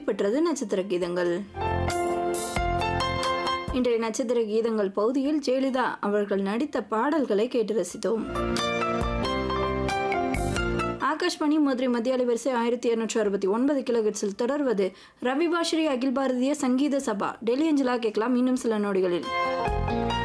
இடம்பெற்றது நட்சத்திர கீதங்கள். இன்றைய நட்சத்திர கீதங்கள் பகுதியில் ஜெயலலிதா அவர்கள் நடித்த பாடல்களை கேட்டு ரசித்தோம். ஆகாஷ்வாணி மதுரை மத்திய அலைவரிசை 1269 கிலோஹெர்ட்ஸில் தொடர்வது ரவிவாஸ்ரீ அகில் பாரதிய சங்கீத சபா. டெல்லி அஞ்சலா கேட்கலாம் இன்னும் சில நொடிகளில்.